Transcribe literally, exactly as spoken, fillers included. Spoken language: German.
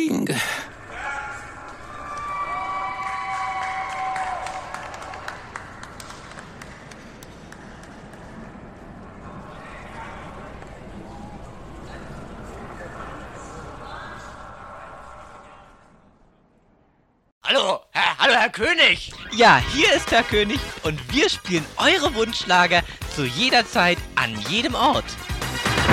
King. Hallo, Herr, hallo Herr König! Ja, hier ist Herr König und wir spielen eure Wunschschlager zu jeder Zeit, an jedem Ort.